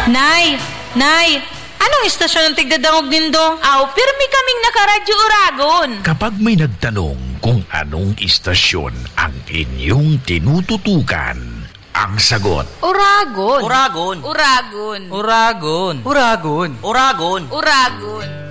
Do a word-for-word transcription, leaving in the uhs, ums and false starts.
Nay! Nay! Anong istasyon ang tigdadangog nindo? Aw, pirmi kaming nakaradyo Uragon. Kapag may nagtanong kung anong istasyon ang inyong tinututukan, ang sagot, Uragon. Uragon. Uragon. Uragon. Uragon. Uragon. Uragon.